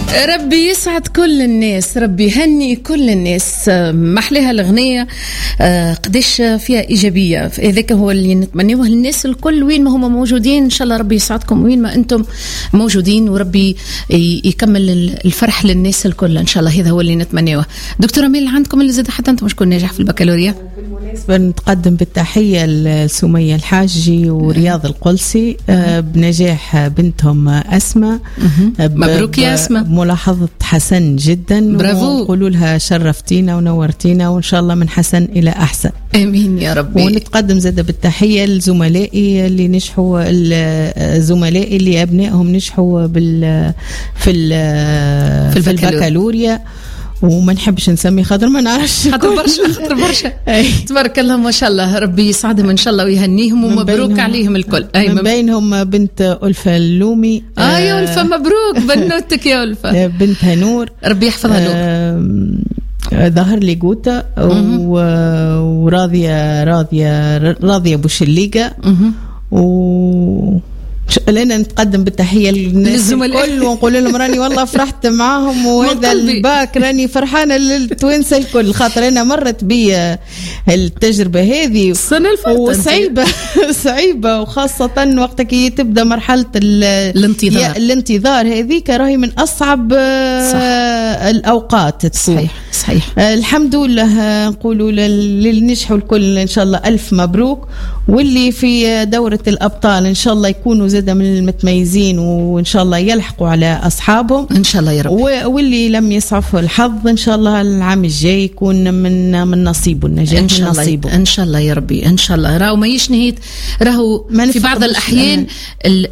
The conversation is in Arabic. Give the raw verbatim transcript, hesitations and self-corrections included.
ربي يسعد كل الناس، ربي يهني كل الناس. محلها الأغنية قديش فيها إيجابية، هذاك هو اللي نتمنيه للناس الكل وين ما هم موجودين. إن شاء الله ربي يسعدكم وين ما أنتم موجودين، وربي يكمل الفرح للناس الكل إن شاء الله. هذا هو اللي نتمنيه. دكتورة ميل، عندكم اللي زاد حتى أنتم شكون ناجح في البكالوريا؟ بالمناسبة نتقدم بالتحية لسمية الحاجي ورياض القلسي بنجاح بنتهم أسماء. مبروك يا أسماء، ملاحظة حسن جدا، برافو. وقولوا لها شرفتينا ونورتينا، وإن شاء الله من حسن إلى أحسن. آمين يا ربي. ونتقدم زادة بالتحية لزملائي اللي نجحوا، الزملائي اللي أبنائهم نجحوا بال في ال في البكالوريا، وما نحبش نسمي خاطر ما نعرفش خاطر برشا خاطر برشا تبارك الله ما شاء الله. ربي يسعدهم ان شاء الله ويهنيهم ومبروك عليهم الكل. اي من بينهم بنت ألفة اللومي. اه يا ألفة مبروك بنوتك يا ألفة. بنتها نور ربي يحفظها. نور ظهر لي جوتا وراضية راضية راضية بوشليقة. و لنا نتقدم بالتحية للناس الكل ونقول لهم راني والله فرحت معاهم، وهذا الباك راني فرحانة للتوانسة الكل، خاطر أنا مرت بي التجربة هذه وصعيبة صعيبة، وخاصة وقتك تبدأ مرحلة الانتظار الانتظار هذيك راهي من أصعب صح. الأوقات. صحيح صحيح. الحمد لله نقولوا للنجح الكل إن شاء الله ألف مبروك، واللي في دورة الأبطال إن شاء الله يكونوا زادة من المتميزين، وإن شاء الله يلحقوا على أصحابهم إن شاء الله يا رب. واللي لم يسعفوا الحظ إن شاء الله العام الجاي يكون من من نصيبه النجاح إن شاء الله. إن شاء الله يا ربي إن شاء الله. راهو ما يشنهيت، راهو في بعض الأحيان